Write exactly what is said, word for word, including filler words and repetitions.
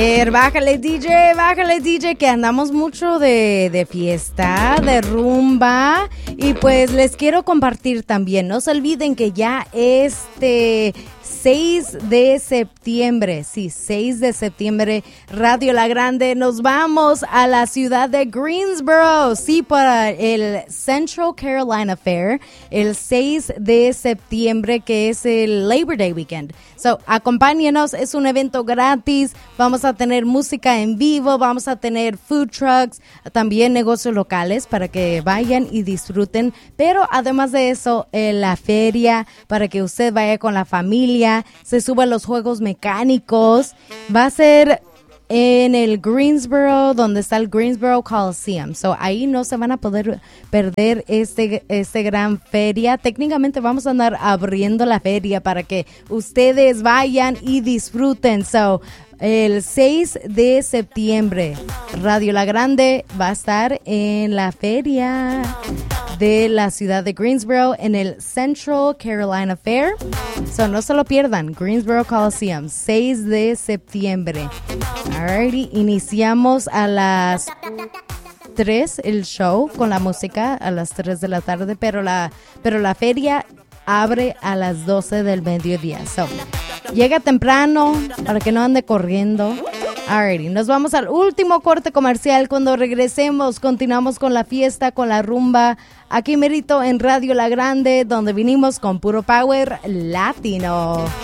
Bájale D J, bájale D J, que andamos mucho de, de fiesta, de rumba, y pues les quiero compartir también, no se olviden que ya este seis de septiembre, sí, seis de septiembre, Radio La Grande, nos vamos a la ciudad de Greensboro, sí, para el Central Carolina Fair, el seis de septiembre, que es el Labor Day Weekend. So, acompáñenos, es un evento gratis, vamos a tener música en vivo, vamos a tener food trucks, también negocios locales para que vayan y disfruten, pero además de eso, eh, la feria para que usted vaya con la familia, se suban los juegos mecánicos, va a ser en el Greensboro, donde está el Greensboro Coliseum. So, ahí no se van a poder perder este, este gran feria. Técnicamente vamos a andar abriendo la feria para que ustedes vayan y disfruten. So, el seis de septiembre, Radio La Grande va a estar en la feria de la ciudad de Greensboro en el Central Carolina Fair. So, no se lo pierdan. Greensboro Coliseum, seis de septiembre. Alrighty, iniciamos a las tres el show con la música a las tres de la tarde, pero la, pero la feria abre a las doce del mediodía. So, llega temprano para que no ande corriendo. Alrighty, nos vamos al último corte comercial. Cuando regresemos, continuamos con la fiesta, con la rumba, aquí merito en Radio La Grande, donde vinimos con puro power latino.